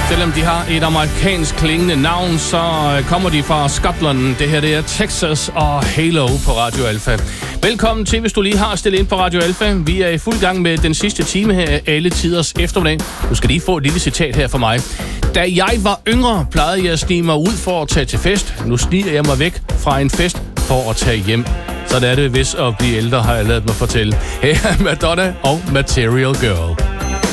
Selvom de har et amerikansk klingende navn, så kommer de fra Skotland. Det her, det er Texas og Halo på Radio Alpha. Velkommen til, hvis du lige har stillet ind på Radio Alpha. Vi er i fuld gang med den sidste time her af Alle Tiders Eftermiddag. Du skal lige få et lille citat her fra mig. Da jeg var yngre, plejede jeg at snige mig ud for at tage til fest. Nu sniger jeg mig væk fra en fest for at tage hjem. Sådan er det, hvis at blive ældre, har jeg ladet mig fortælle. Her er Madonna og Material Girl.